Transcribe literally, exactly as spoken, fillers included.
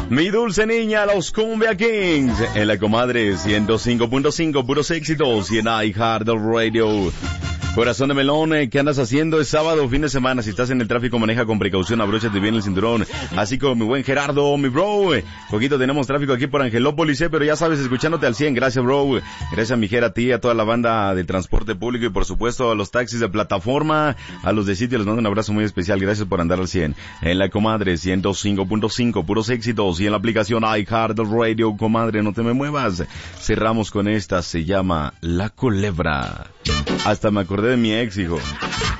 Mi dulce niña, los Cumbia Kings, en la comadre ciento cinco punto cinco, puros éxitos, y en iHeartRadio. Corazón de melón, ¿qué andas haciendo? Es sábado, fin de semana. Si estás en el tráfico, maneja con precaución, abróchate bien el cinturón. Así como mi buen Gerardo, mi bro. Poquito tenemos tráfico aquí por Angelópolis, eh, pero ya sabes, escuchándote al cien. Gracias, bro. Gracias a mi Gera, a ti, a toda la banda de transporte público y por supuesto a los taxis de plataforma, a los de sitio. Les mando un abrazo muy especial. Gracias por andar al cien. En la comadre ciento cinco punto cinco, puros éxitos, y en la aplicación iHeartRadio. Comadre, no te me muevas. Cerramos con esta, se llama La Culebra. Hasta me acordé de mi ex, hijo.